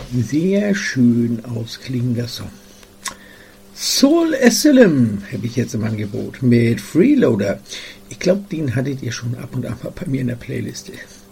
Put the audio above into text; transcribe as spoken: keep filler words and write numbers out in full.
Sehr schön ausklingender Song. Soul Asylum habe ich jetzt im Angebot mit Freeloader. Ich glaube, den hattet ihr schon ab und an mal bei mir in der Playliste.